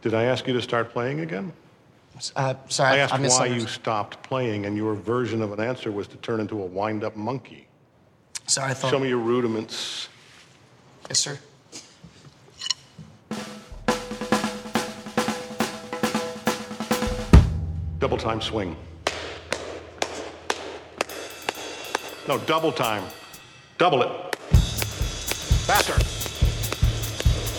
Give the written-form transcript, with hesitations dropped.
Did I ask you to start playing again? Sorry, I asked why misunderstood. you stopped playing, and your version of an answer was to turn into a wind-up monkey. Sorry, I thought... Show me your rudiments. Yes, sir. Double time swing. No, double time. Double it. Faster.